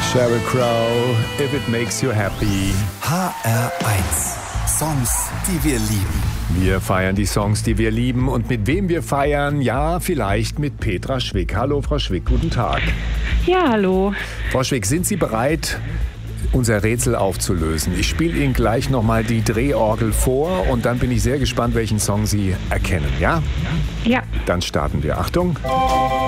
Sheryl Crow, If It Makes You Happy. HR1. Songs, die wir lieben. Wir feiern die Songs, die wir lieben. Und mit wem wir feiern? Ja, vielleicht mit Petra Schwick. Hallo, Frau Schwick, guten Tag. Ja, hallo. Frau Schwick, sind Sie bereit, unser Rätsel aufzulösen? Ich spiele Ihnen gleich nochmal die Drehorgel vor und dann bin ich sehr gespannt, welchen Song Sie erkennen, ja? Ja. Dann starten wir. Achtung.